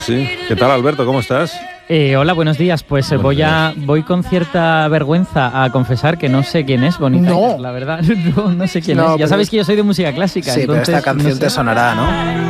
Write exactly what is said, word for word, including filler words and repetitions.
Sí. ¿Qué tal, Alberto? ¿Cómo estás? Eh, hola, buenos días. Pues buenos voy días. a voy con cierta vergüenza a confesar que no sé quién es Bonnie No. Tyler, la verdad. No, no sé quién No, es. Ya pero sabéis es- que yo soy de música clásica. Sí, pero entonces, esta canción no sé. te sonará, ¿no?